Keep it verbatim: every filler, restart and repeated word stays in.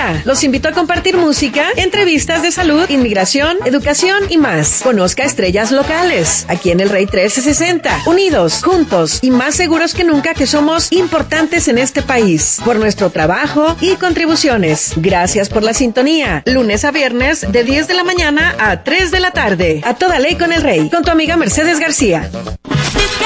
Hora. Los invito a compartir música, entrevistas de salud, inmigración, educación y más. Conozca estrellas locales, aquí en el Rey trece sesenta. Unidos, juntos y más seguros que nunca que somos importantes en este país. Por nuestro trabajo y contribuciones. Gracias por la sintonía. Lunes a viernes de diez de la mañana a tres de la tarde. A toda ley con el Rey. Con tu amiga Mercedes García.